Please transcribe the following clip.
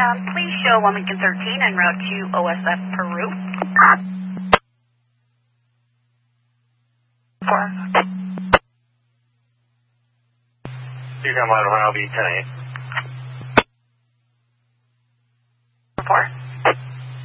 Please show 1 Lincoln 13 en route to OSF Peru. 4. You come out of Route 10.